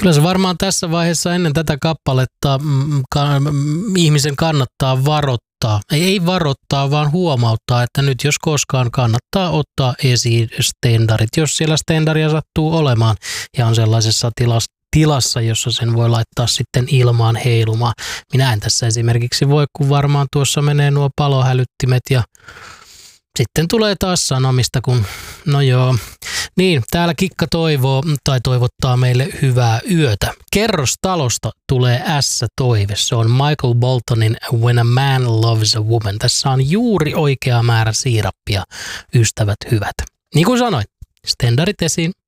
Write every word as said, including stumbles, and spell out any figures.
Kyllä se varmaan tässä vaiheessa ennen tätä kappaletta mm, ka, mm, ihmisen kannattaa varoittaa. Ei, ei varoittaa, vaan huomauttaa, että nyt jos koskaan kannattaa ottaa esiin stendarit, jos siellä stendaria sattuu olemaan ja on sellaisessa tilassa, tilassa, jossa sen voi laittaa sitten ilmaan heilumaan. Minä en tässä esimerkiksi voi, kun varmaan tuossa menee nuo palohälyttimet ja sitten tulee taas sanomista, kun no joo. Niin, täällä Kikka toivoo tai toivottaa meille hyvää yötä. Kerrostalosta tulee S-toive. Se on Michael Boltonin When a Man Loves a Woman. Tässä on juuri oikea määrä siirappia, ystävät hyvät. Niin kuin sanoin, stendarit esiin.